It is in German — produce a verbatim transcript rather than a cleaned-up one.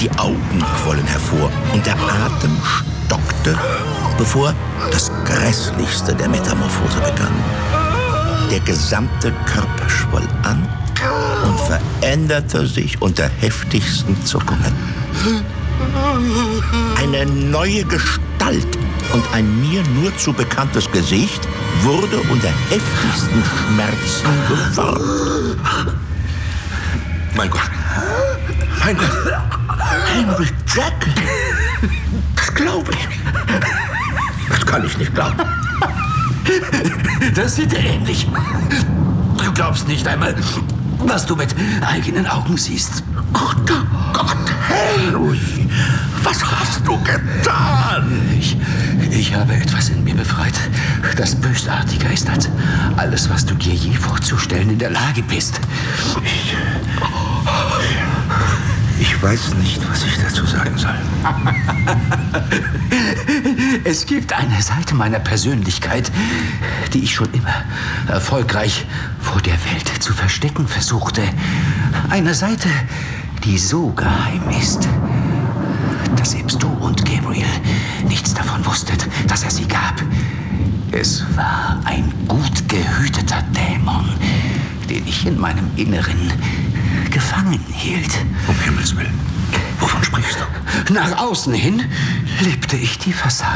Die Augen quollen hervor und der Atem stockte, bevor das Grässlichste der Metamorphose begann. Der gesamte Körper schwoll an und veränderte sich unter heftigsten Zuckungen. Eine neue Gestalt und ein mir nur zu bekanntes Gesicht wurde unter heftigsten Schmerzen geformt. Mein Gott! Mein Gott! Henry Jack! Das glaube ich nicht. Das kann ich nicht glauben. Das sieht ähnlich. Du glaubst nicht einmal, was du mit eigenen Augen siehst. Gott, oh Gott, Henry! Was hast du getan? Ich, ich habe etwas in mir befreit, das bösartiger ist als alles, was du dir je vorzustellen in der Lage bist. Ich, ich weiß nicht, was ich dazu sagen soll. Es gibt eine Seite meiner Persönlichkeit, die ich schon immer erfolgreich vor der Welt zu verstecken versuchte. Eine Seite, die so geheim ist, dass selbst du und Gabriel nichts davon wusstet, dass er sie gab. Es war ein gut gehüteter Dämon, den ich in meinem Inneren gefangen hielt. Um Himmels Willen, wovon sprichst du? Nach außen hin lebte ich die Fassade